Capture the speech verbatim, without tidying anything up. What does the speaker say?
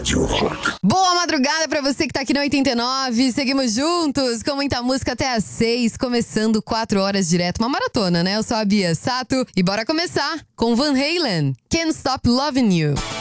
Rádio Rock. Boa madrugada pra você que tá aqui no oitenta e nove. Seguimos juntos com muita música até às seis, começando quatro horas direto. Uma maratona, né? Eu sou a Bia Sato e bora começar com Van Halen, Can't Stop Loving You.